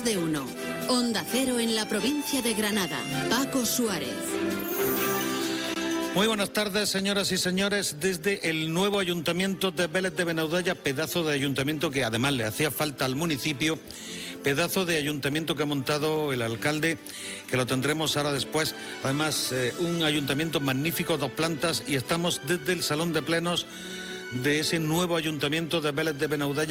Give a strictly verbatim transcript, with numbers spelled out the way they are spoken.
de uno. Onda Cero en la provincia de Granada. Paco Suárez. Muy buenas tardes, señoras y señores, desde el nuevo ayuntamiento de Vélez de Benaudalla, pedazo de ayuntamiento que además le hacía falta al municipio, pedazo de ayuntamiento que ha montado el alcalde, que lo tendremos ahora después. Además, eh, un ayuntamiento magnífico, dos plantas, y estamos desde el salón de plenos de ese nuevo ayuntamiento de Vélez de Benaudalla.